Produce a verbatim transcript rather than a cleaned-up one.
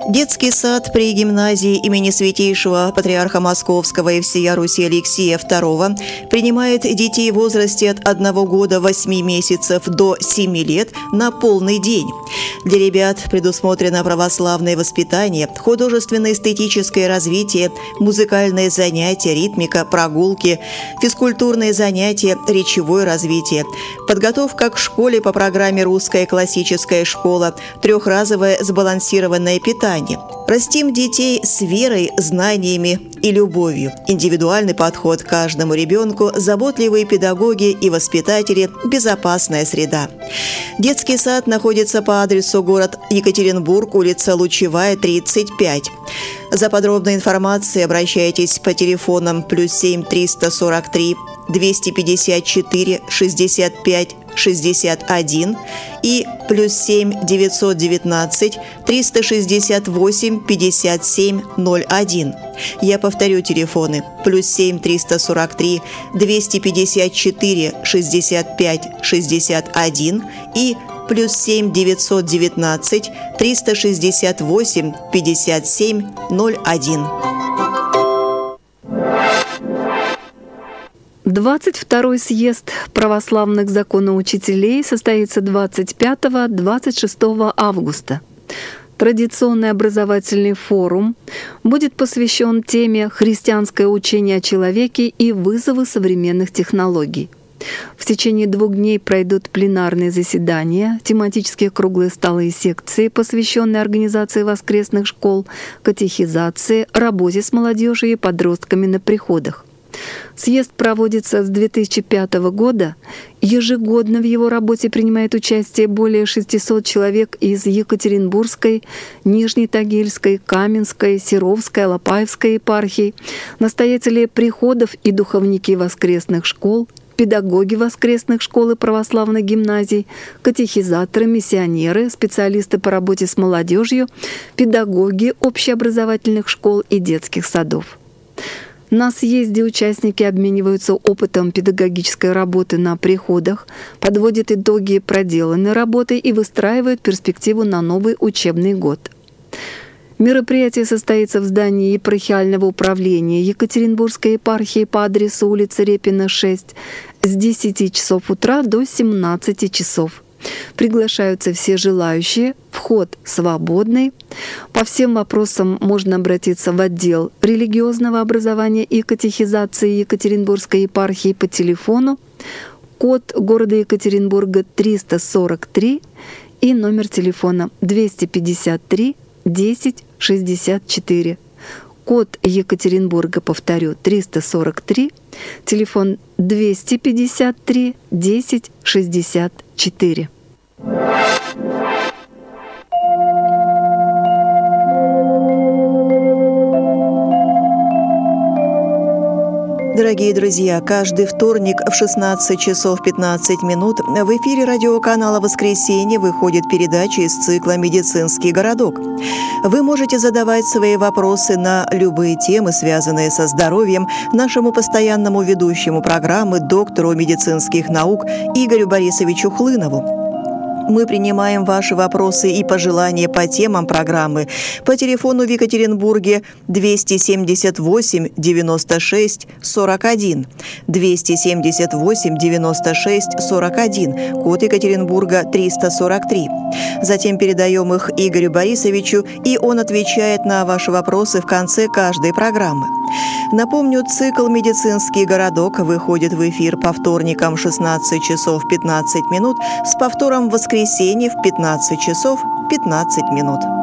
Детский сад при гимназии имени Святейшего Патриарха Московского и всея Руси Алексия второго принимает детей в возрасте от одного года восьми месяцев до семи лет на полный день. Для ребят предусмотрено православное воспитание, художественно-эстетическое развитие, музыкальные занятия, ритмика, прогулки, физкультурные занятия, речевое развитие, подготовка к школе по программе «Русская классическая школа», трехразовое сбалансированное питание. Растим детей с верой, знаниями и любовью. Индивидуальный подход к каждому ребенку, заботливые педагоги и воспитатели, безопасная среда. Детский сад находится по адресу город Екатеринбург, улица Лучевая, тридцать пять. За подробной информацией обращайтесь по телефонам плюс семь триста сорок три двести пятьдесят четыре шестьдесят пять шестьдесят один и плюс семь девятьсот девятнадцать триста шестьдесят восемь пятьдесят семь ноль один. Я повторю телефоны: плюс семь триста сорок три двести пятьдесят четыре шестьдесят пять шестьдесят один и плюс семь девятьсот девятнадцать триста шестьдесят восемь пятьдесят семь ноль один. двадцать второй съезд православных законоучителей состоится двадцать пятого — двадцать шестого августа. Традиционный образовательный форум будет посвящен теме «Христианское учение о человеке и вызовы современных технологий». В течение двух дней пройдут пленарные заседания, тематические круглые столы и секции, посвященные организации воскресных школ, катехизации, работе с молодежью и подростками на приходах. Съезд проводится с две тысячи пятого года. Ежегодно в его работе принимает участие более шестисот человек из Екатеринбургской, Нижнетагильской, Каменской, Серовской, Алапаевской епархий, настоятели приходов и духовники воскресных школ, педагоги воскресных школ и православных гимназий, катехизаторы, миссионеры, специалисты по работе с молодежью, педагоги общеобразовательных школ и детских садов. На съезде участники обмениваются опытом педагогической работы на приходах, подводят итоги проделанной работы и выстраивают перспективу на новый учебный год. Мероприятие состоится в здании епархиального управления Екатеринбургской епархии по адресу улица Репина, шесть, с десяти часов утра до семнадцати часов. Приглашаются все желающие, вход свободный. По всем вопросам можно обратиться в отдел религиозного образования и катехизации Екатеринбургской епархии по телефону, код города Екатеринбурга триста сорок три и номер телефона двести пятьдесят три десять шестьдесят четыре. Код Екатеринбурга, повторю, триста сорок три, телефон двести пятьдесят три десять шестьдесят четыре. Дорогие друзья, каждый вторник в шестнадцать часов пятнадцать минут в эфире радиоканала «Воскресенье» выходит передача из цикла «Медицинский городок». Вы можете задавать свои вопросы на любые темы, связанные со здоровьем, нашему постоянному ведущему программы, доктору медицинских наук Игорю Борисовичу Хлынову. Мы принимаем ваши вопросы и пожелания по темам программы по телефону в Екатеринбурге двести семьдесят восемь девяносто шесть сорок один, двести семьдесят восемь девяносто шесть сорок один, код Екатеринбурга триста сорок три. Затем передаем их Игорю Борисовичу, и он отвечает на ваши вопросы в конце каждой программы. Напомню, цикл «Медицинский городок» выходит в эфир по вторникам в шестнадцать часов пятнадцать минут с повтором в воскресенье в пятнадцать часов пятнадцать минут.